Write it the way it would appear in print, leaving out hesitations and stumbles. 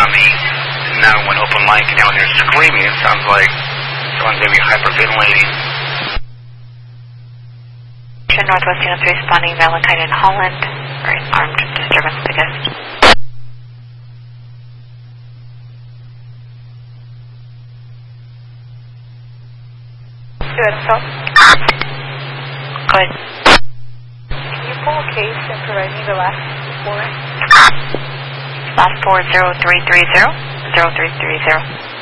on me. Now when open mic down there screaming, it sounds like someone's maybe hyperventilating. Northwest Unit 3 responding Valentine in Holland. Right, armed disturbance to guest. Good, so. Go ahead. Can you pull a case and provide me the last four? Last 4, 0330. 0330.